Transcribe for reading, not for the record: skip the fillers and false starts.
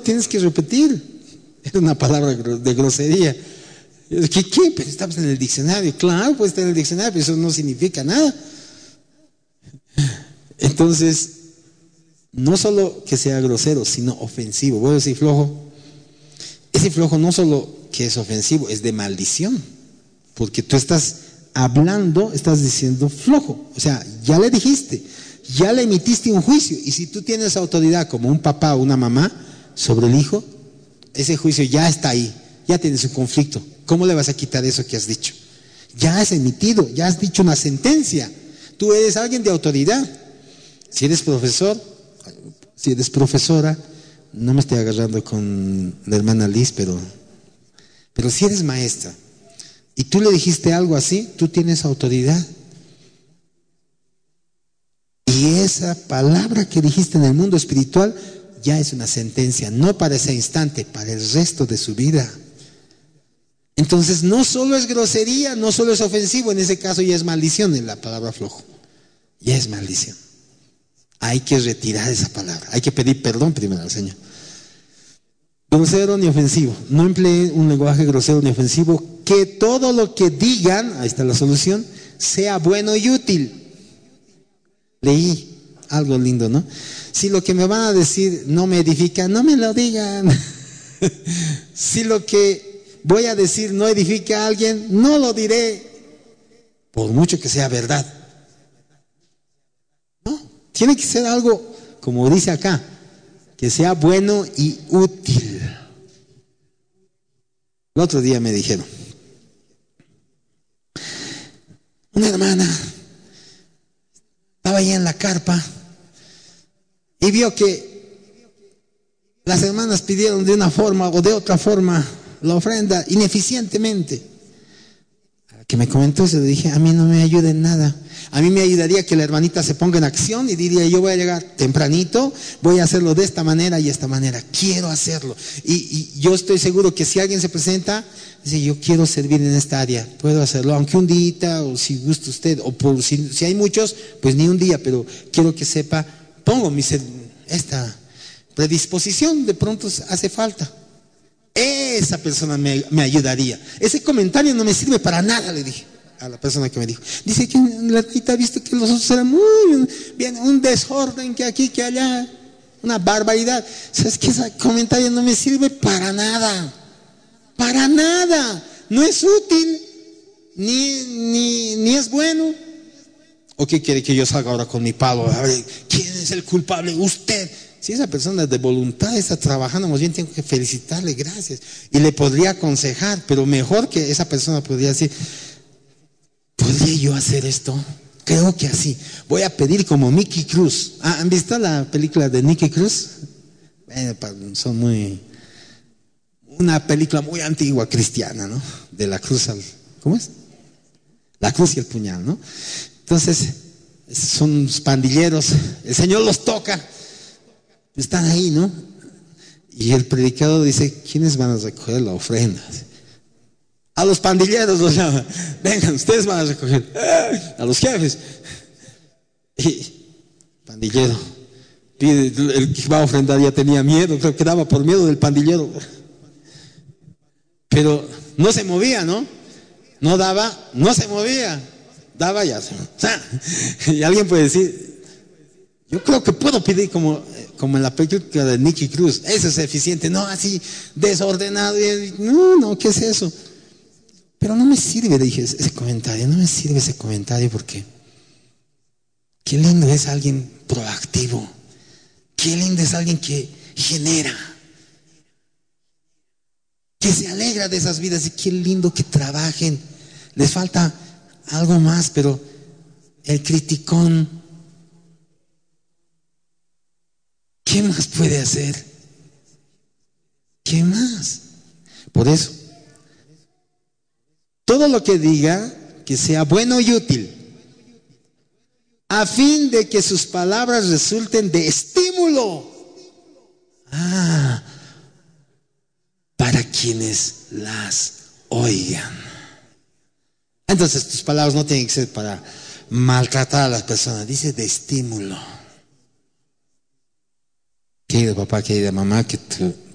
tienes que repetir. Era una palabra de grosería. ¿Qué? Pero estamos en el diccionario. Claro, pues está en el diccionario, pero eso no significa nada. Entonces, no solo que sea grosero, sino ofensivo. Voy a decir flojo. Ese flojo no solo que es ofensivo, es de maldición. Porque tú estás hablando, estás diciendo flojo. O sea, ya le dijiste, ya le emitiste un juicio. Y si tú tienes autoridad como un papá o una mamá sobre el hijo, ese juicio ya está ahí, ya tienes un conflicto. ¿Cómo le vas a quitar eso que has dicho? Ya has emitido, ya has dicho una sentencia. Tú eres alguien de autoridad. Si eres profesor, si eres profesora, no me estoy agarrando con la hermana Liz, pero si eres maestra y tú le dijiste algo así, tú tienes autoridad. Y esa palabra que dijiste en el mundo espiritual ya es una sentencia, no para ese instante, para el resto de su vida. Entonces no solo es grosería, no solo es ofensivo, en ese caso ya es maldición en la palabra flojo. Ya es maldición. Hay que retirar esa palabra, hay que pedir perdón primero al Señor. Grosero ni ofensivo, no emplee un lenguaje grosero ni ofensivo, que todo lo que digan, ahí está la solución, sea bueno y útil. Leí algo lindo, ¿no? Si lo que me van a decir no me edifica, no me lo digan. Si lo que voy a decir no edifica a alguien, no lo diré, por mucho que sea verdad. No, tiene que ser algo, como dice acá, que sea bueno y útil. El otro día me dijeron, una hermana estaba ahí en la carpa y vio que las hermanas pidieron de una forma o de otra forma la ofrenda ineficientemente. Que me comentó eso, le dije, a mí no me ayuda en nada. A mí me ayudaría que la hermanita se ponga en acción y diría, yo voy a llegar tempranito, voy a hacerlo de esta manera y esta manera, quiero hacerlo. Y yo estoy seguro que si alguien se presenta, dice, yo quiero servir en esta área, puedo hacerlo, aunque un día, o si gusta usted, o por, si hay muchos, pues ni un día, pero quiero que sepa, pongo esta predisposición, de pronto hace falta. Esa persona me ayudaría. Ese comentario no me sirve para nada, le dije a la persona que me dijo. Dice que la tita ha visto que los otros eran muy bien, un desorden que aquí, que allá, una barbaridad. ¿Sabes qué? Ese comentario no me sirve para nada. Para nada. No es útil, ni es bueno. ¿O qué quiere que yo salga ahora con mi palo? A ver, ¿quién es el culpable? Usted. Si esa persona de voluntad está trabajando, más bien tengo que felicitarle, gracias. Y le podría aconsejar, pero mejor que esa persona podría decir, ¿podría yo hacer esto? Creo que así. Voy a pedir como Nicky Cruz. ¿Han visto la película de Nicky Cruz? Una película muy antigua cristiana, ¿no? De la cruz ¿cómo es? La cruz y el puñal, ¿no? Entonces, son pandilleros, el Señor los toca. Están ahí, ¿no? Y el predicador dice, ¿quiénes van a recoger la ofrenda? A los pandilleros los llama. Vengan, ustedes van a recoger. A los jefes. Y pandillero pide, el que va a ofrendar ya tenía miedo, creo que daba por miedo del pandillero. Pero no se movía, ¿no? No daba, no se movía. Daba ya. O sea, y alguien puede decir, yo creo que puedo pedir como en la película de Nicky Cruz, eso es eficiente, no así desordenado, no, ¿qué es eso? Pero no me sirve, dije, ese comentario, no me sirve ese comentario porque qué lindo es alguien proactivo, qué lindo es alguien que genera, que se alegra de esas vidas y qué lindo que trabajen. Les falta algo más, pero el criticón, ¿qué más puede hacer? ¿Qué más? Por eso, todo lo que diga, que sea bueno y útil, a fin de que sus palabras resulten de estímulo para quienes las oigan. Entonces, tus palabras no tienen que ser para maltratar a las personas, dice de estímulo. Querido papá, querida mamá, que